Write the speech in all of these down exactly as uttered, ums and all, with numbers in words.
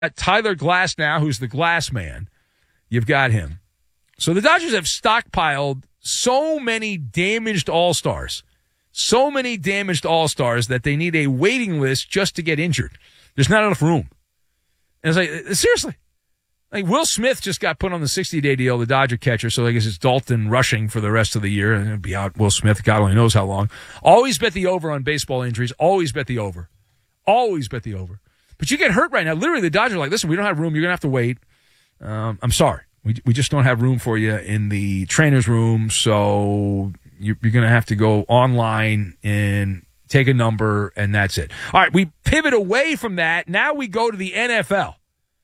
Tyler Glass now, who's the glass man. You've got him. So the Dodgers have stockpiled so many damaged all-stars, so many damaged all-stars that they need a waiting list just to get injured. There's not enough room. And it's like, seriously. Like Will Smith just got put on the sixty-day deal, the Dodger catcher, so I guess it's Dalton rushing for the rest of the year. And it'll be out Will Smith, God only knows how long. Always bet the over on baseball injuries. Always bet the over. Always bet the over. But you get hurt right now. Literally, the Dodgers are like, listen, we don't have room. You're going to have to wait. Um, I'm sorry. We we just don't have room for you in the trainer's room, so you're, you're going to have to go online and take a number, and that's it. All right, we pivot away from that. Now we go to the N F L.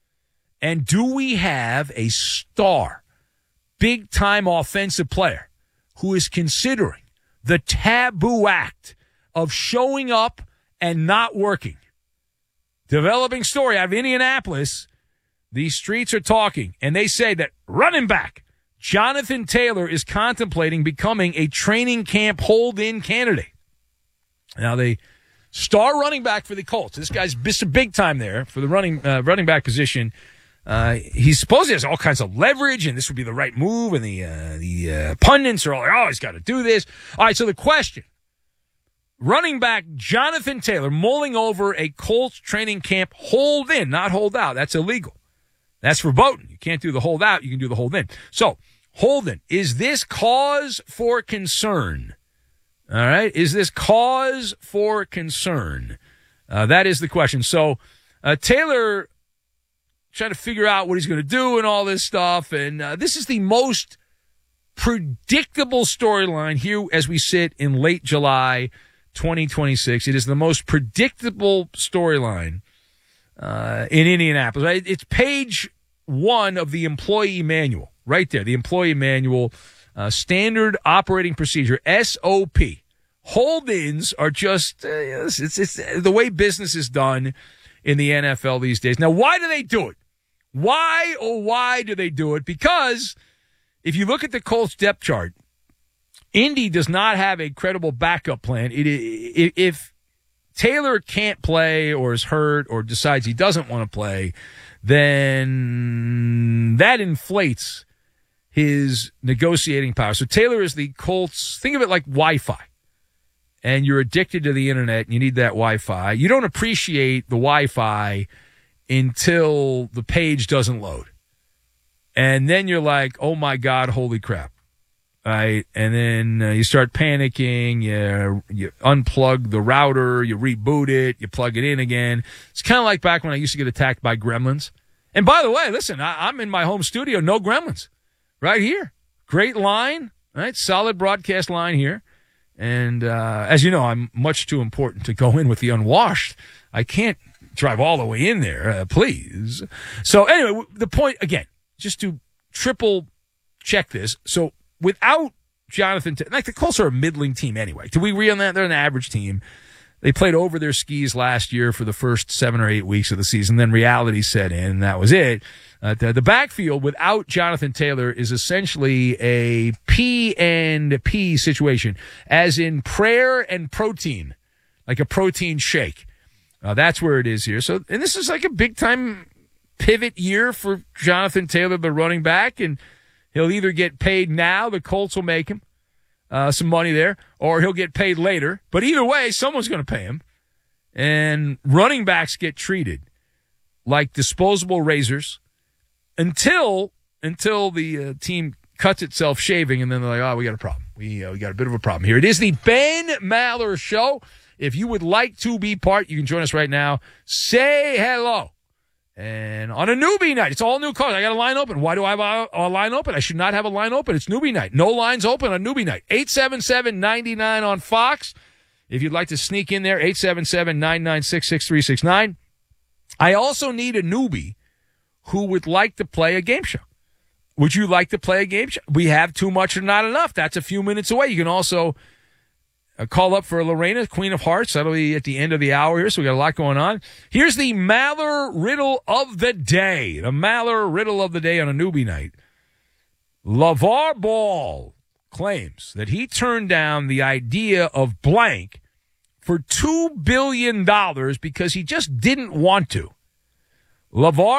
And do we have a star, big-time offensive player who is considering the taboo act of showing up and not working? Developing story out of Indianapolis. These streets are talking, and they say that running back Jonathan Taylor is contemplating becoming a training camp hold-in candidate. Now, the star running back for the Colts, this guy's Mister Big Time there for the running uh, running back position. Uh, he's supposed he has all kinds of leverage, and this would be the right move, and the uh, the uh, pundits are all like, oh, he's got to do this. All right, so the question, running back Jonathan Taylor mulling over a Colts training camp hold in, not hold out. That's illegal. That's verboten. You can't do the hold out. You can do the hold in. So, hold in. Is this cause for concern? All right. Is this cause for concern? Uh, that is the question. So, uh, Taylor trying to figure out what he's going to do and all this stuff. And uh, this is the most predictable storyline here as we sit in late July twenty twenty-six. It is the most predictable storyline uh, in Indianapolis. Right? It's page one of the employee manual right there. The employee manual, uh, standard operating procedure, S O P. Hold-ins are just, uh, it's, it's, it's the way business is done in the N F L these days. Now, why do they do it? Why, oh, why do they do it? Because if you look at the Colts depth chart, Indy does not have a credible backup plan. It, it, if Taylor can't play or is hurt or decides he doesn't want to play, then that inflates his negotiating power. So Taylor is the Colts, think of it like Wi-Fi. And you're addicted to the internet and you need that Wi-Fi. You don't appreciate the Wi-Fi until the page doesn't load. And then you're like, oh my God, holy crap. Right? And then uh, you start panicking, you, you unplug the router, you reboot it, you plug it in again. It's kind of like back when I used to get attacked by gremlins. And by the way, listen, I, I'm in my home studio, no gremlins. Right here. Great line, right? Solid broadcast line here. And uh, as you know, I'm much too important to go in with the unwashed. I can't drive all the way in there, uh, please. So anyway, the point, again, just to triple check this. So without Jonathan, T- like the Colts are a middling team anyway. Do we agree on that? They're an average team. They played over their skis last year for the first seven or eight weeks of the season. Then reality set in, and that was it. Uh, the, the backfield without Jonathan Taylor is essentially a P and P situation, as in prayer and protein, like a protein shake. Uh, that's where it is here. So, and this is like a big-time pivot year for Jonathan Taylor, the running back, and he'll either get paid now, the Colts will make him uh, some money there, or he'll get paid later. But either way, someone's going to pay him. And running backs get treated like disposable razors until until the uh, team cuts itself shaving, and then they're like, oh, we got a problem. We, uh, we got a bit of a problem here. It is the Ben Maller Show. If you would like to be part, you can join us right now. Say hello. And on a newbie night, it's all new cars. I got a line open. Why do I have a, a line open? I should not have a line open. It's newbie night. No lines open on newbie night. eight seven seven, nine nine on Fox. If you'd like to sneak in there, eight seven seven, nine nine six, six three six nine. I also need a newbie who would like to play a game show. Would you like to play a game show? We have too much or not enough. That's a few minutes away. You can also uh, call up for Lorena, Queen of Hearts. That'll be at the end of the hour here, so we got a lot going on. Here's the Maller Riddle of the Day. The Maller Riddle of the Day on a newbie night. LeVar Ball claims that he turned down the idea of blank for two billion dollars because he just didn't want to. LeVar